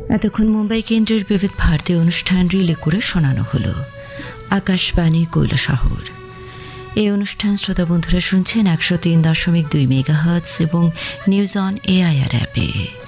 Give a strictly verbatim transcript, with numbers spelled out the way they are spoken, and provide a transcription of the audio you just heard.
এতক্ষণ মুম্বাই কেন্দ্রের বিবিধ ভারতী অনুষ্ঠান রিলে করে শোনানো হলো আকাশবাণী কৈলাসহর। এই অনুষ্ঠান শ্রোতা বন্ধুরা শুনছেন একশো তিন দশমিক দুই মেগাহার্টজ এবং নিউজ অন এআইআর অ্যাপে।